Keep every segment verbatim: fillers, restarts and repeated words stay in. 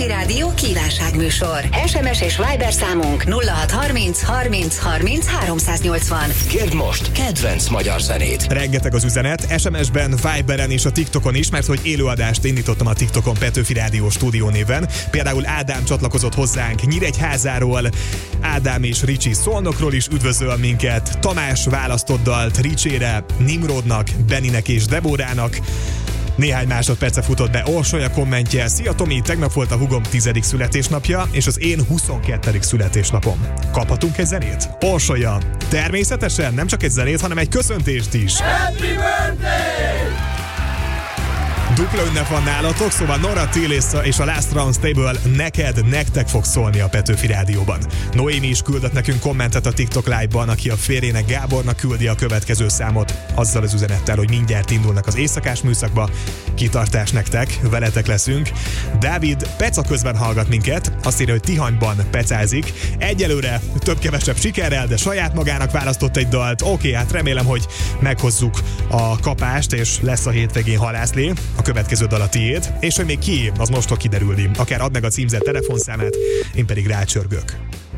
Petőfi Rádió kívánságműsor. es em es és Viber számunk nulla hat harminc harminc harminc háromszáznyolcvan. Kérd most kedvenc magyar zenét. Rengeteg az üzenet, es em es-ben, Viberen és a TikTokon is, mert hogy élőadást indítottam a TikTokon Petőfi Rádió stúdió néven. Például Ádám csatlakozott hozzánk Nyíregyházáról, Ádám és Ricsi Szolnokról is üdvözöl minket, Tamás választott dalt Ricsére, Nimrodnak, Beninek és Debórának. Néhány másodperce futott be Orsolya kommentje. Szia Tomi, tegnap volt a hugom tizedik születésnapja, és az én huszonkettedik születésnapom. Kaphatunk egy zenét? Orsolya, természetesen nem csak egy zenét, hanem egy köszöntést is. Happy birthday! Dupla ünnep van nálatok, szóval Nora Tilésza és a Last Round Stable neked, nektek fog szólni a Petőfi Rádióban. Noémi is küldött nekünk kommentet a TikTok Live-ban, aki a férjének Gábornak küldi a következő számot, azzal az üzenettel, hogy mindjárt indulnak az éjszakás műszakba. Kitartás nektek, veletek leszünk. Dávid Peca közben hallgat minket, azt írja, hogy Tihanyban pecázik. Egyelőre több-kevesebb sikerrel, de saját magának választott egy dalt. Oké, okay, hát remélem, hogy meghozzuk a kapást, és lesz a hétvégén halászlé. A következő dal a tiéd, és hogy még ki, az most fog kiderülni. Akár add meg a címzett telefonszámát, én pedig rácsörgök.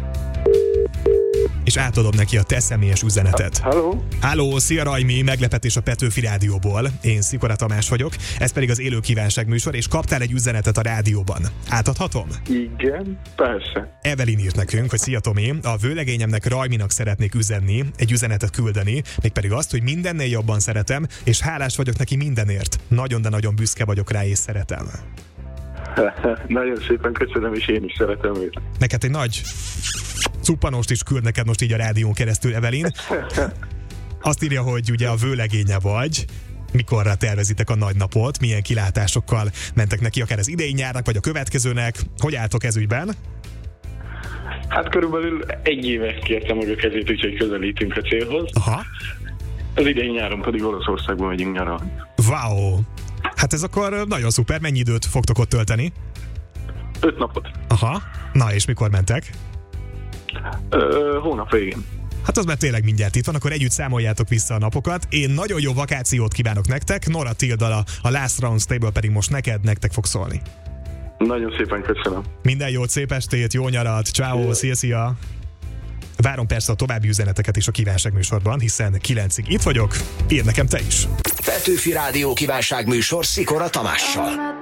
És átadom neki a te személyes üzenetet. Halló? Halló, szia Rajmi, meglepetés a Petőfi Rádióból. Én Szikora Tamás vagyok, ez pedig az élő kívánság műsor, és kaptál egy üzenetet a rádióban. Átadhatom? Igen, persze. Evelyn írt nekünk, hogy szia Tomi, a vőlegényemnek Rajminak szeretnék üzenni, egy üzenetet küldeni, mégpedig azt, hogy mindennél jobban szeretem, és hálás vagyok neki mindenért. Nagyon, de nagyon büszke vagyok rá, és szeretem. Nagyon szépen köszönöm, és én is szeretem őt. Neked egy nagy cuppanost is küld neked most így a rádión keresztül, Evelyn. Azt írja, hogy ugye a vőlegénye vagy, mikorra tervezitek a nagy napot, milyen kilátásokkal mentek neki, akár az idei nyárnak, vagy a következőnek. Hogy álltok ez ügyben? Hát körülbelül egy éve kértem meg a kezét, úgyhogy közelítünk a célhoz. Aha. Az idei nyáron pedig Olaszországban megyünk nyaralni. Wow! Hát ez akkor nagyon szuper, mennyi időt fogtok ott tölteni? Öt napot. Aha. Na és mikor mentek? Ö, hónap végén. Hát az már tényleg mindjárt itt van, akkor együtt számoljátok vissza a napokat. Én nagyon jó vakációt kívánok nektek, Nora Tildal a, a Last Round Stable pedig most neked, nektek fog szólni. Nagyon szépen köszönöm. Minden jót, szép estét, jó nyarat, ciao, szia, szia. Várom persze a további üzeneteket is a kívánság műsorban, hiszen kilencig itt vagyok, írd nekem te is. Petőfi Rádió kívánság műsor Szikora Tamással.